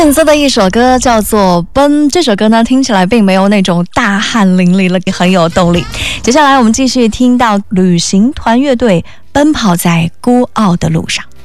粉丝的一首歌叫做《奔》，这首歌呢听起来并没有那种大汗淋漓了，很有动力。接下来我们继续听到旅行团乐队《奔跑在孤傲的路上》。